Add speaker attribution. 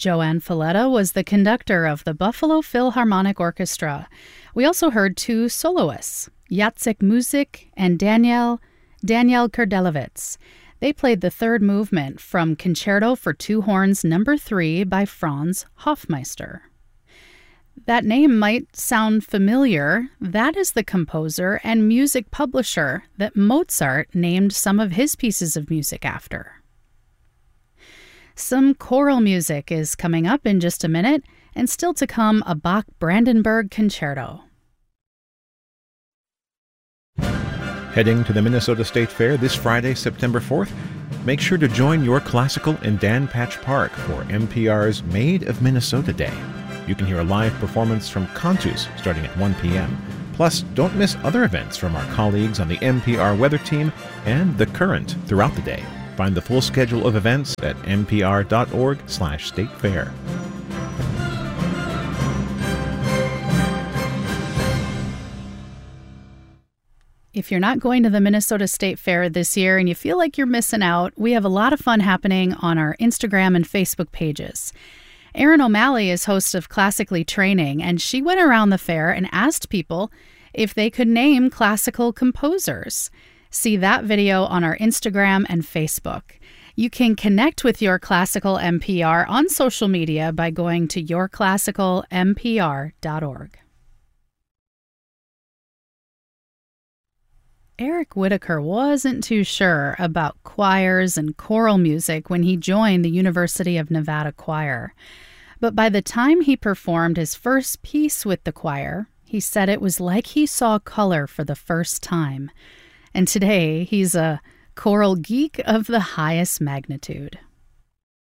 Speaker 1: Joanne Falletta was the conductor of the Buffalo Philharmonic Orchestra. We also heard two soloists, Jacek Muzik and Daniel Kurdelewicz. They played the third movement from Concerto for Two Horns No. 3 by Franz Hofmeister. That name might sound familiar. That is the composer and music publisher that Mozart named some of his pieces of music after. Some choral music is coming up in just a minute, and still to come, a Bach Brandenburg Concerto.
Speaker 2: Heading to the Minnesota State Fair this Friday, September 4th? Make sure to join your classical in Dan Patch Park for NPR's Made of Minnesota Day. You can hear a live performance from Cantus starting at 1 p.m. Plus, don't miss other events from our colleagues on the NPR Weather Team and The Current throughout the day. Find the full schedule of events at npr.org/statefair.
Speaker 1: If you're not going to the Minnesota State Fair this year and you feel like you're missing out, we have a lot of fun happening on our Instagram and Facebook pages. Erin O'Malley is host of Classically Training, and she went around the fair and asked people if they could name classical composers. See that video on our Instagram and Facebook. You can connect with Your Classical NPR on social media by going to yourclassicalnpr.org. Eric Whitacre wasn't too sure about choirs and choral music when he joined the University of Nevada Choir. But by the time he performed his first piece with the choir, he said it was like he saw color for the first time. And today, he's a choral geek of the highest magnitude.